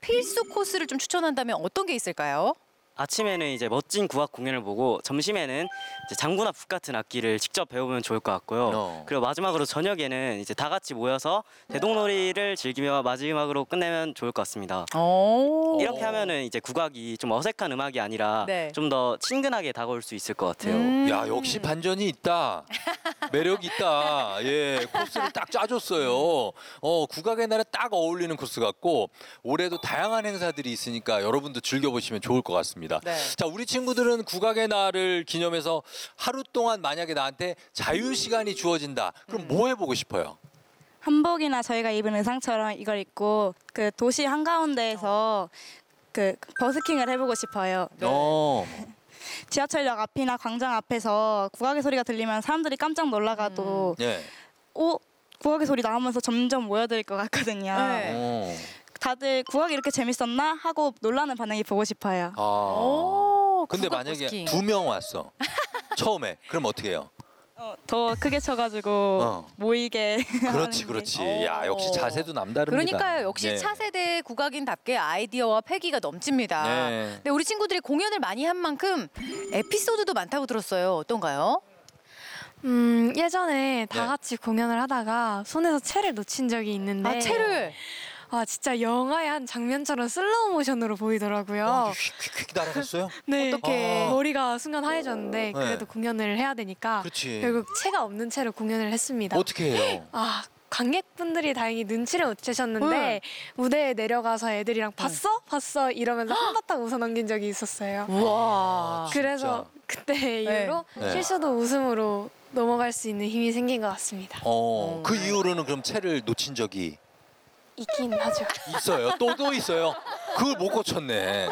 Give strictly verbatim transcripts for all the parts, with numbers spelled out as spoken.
필수 코스를 좀 추천한다면 어떤 게 있을까요? 아침에는 이제 멋진 국악 공연을 보고 점심에는 이제 장구나 북 같은 악기를 직접 배우면 좋을 것 같고요. 어. 그리고 마지막으로 저녁에는 이제 다 같이 모여서 대동놀이를 즐기며 마지막으로 끝내면 좋을 것 같습니다. 오. 이렇게 하면은 이제 국악이 좀 어색한 음악이 아니라 네. 좀 더 친근하게 다가올 수 있을 것 같아요. 음. 야, 역시 반전이 있다. 매력 있다. 예, 코스를 딱 짜줬어요. 어, 국악의 날에 딱 어울리는 코스 같고 올해도 다양한 행사들이 있으니까 여러분도 즐겨보시면 좋을 것 같습니다. 네. 자, 우리 친구들은 국악의 날을 기념해서 하루 동안 만약에 나한테 자유 시간이 주어진다. 그럼 뭐 해보고 싶어요? 한복이나 저희가 입은 의상처럼 이걸 입고 그 도시 한가운데에서 그 버스킹을 해보고 싶어요. 어, 지하철역 앞이나 광장 앞에서 국악의 소리가 들리면 사람들이 깜짝 놀라가도 예. 오 국악의 소리 나오면서 점점 모여들 것 같거든요. 네. 어. 다들 국악이 이렇게 재밌었나 하고 놀라는 반응이 보고 싶어요. 아. 오, 근데 국악 만약에 버스킹. 두 명 왔어. 처음에. 그럼 어떻게 해요? 어, 더 크게 쳐가지고 어. 모이게. 그렇지, 하는 게. 그렇지. 야, 역시 자세도 남다릅니다. 그러니까요. 역시 예. 차세대 국악인답게 아이디어와 패기가 넘칩니다. 네. 근데 우리 친구들이 공연을 많이 한 만큼 에피소드도 많다고 들었어요. 어떤가요? 음, 예전에 다 네. 같이 공연을 하다가 손에서 채를 놓친 적이 있는데 아, 채를. 아, 진짜 영화의 한 장면처럼 슬로우 모션으로 보이더라고요. 어, 휙휙휙 날아갔어요? 네. 어떡해. 머리가 순간 하얘졌는데 네. 그래도 공연을 해야 되니까 그렇지. 결국 채가 없는 채로 공연을 했습니다. 어떻게 해요? 아, 관객분들이 다행히 눈치를 못 채셨는데 네. 무대에 내려가서 애들이랑 봤어? 봤어? 이러면서 한바탕 웃어 넘긴 적이 있었어요. 우와. 그래서 그때 이후로 네. 실수도 웃음으로 넘어갈 수 있는 힘이 생긴 것 같습니다. 어, 그 이후로는 그럼 채를 놓친 적이 있긴 하죠. 있어요. 또 또 있어요. 그걸 못 고쳤네.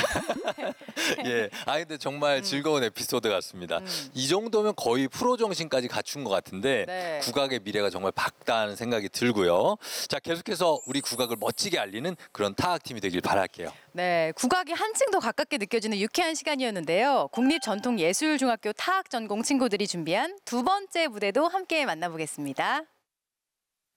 예. 아 근데 정말 즐거운 에피소드 같습니다. 이 정도면 거의 프로 정신까지 갖춘 것 같은데 네. 국악의 미래가 정말 밝다는 생각이 들고요. 자, 계속해서 우리 국악을 멋지게 알리는 그런 타악팀이 되길 바랄게요. 네, 국악이 한층 더 가깝게 느껴지는 유쾌한 시간이었는데요. 국립전통예술중학교 타악 전공 친구들이 준비한 두 번째 무대도 함께 만나보겠습니다.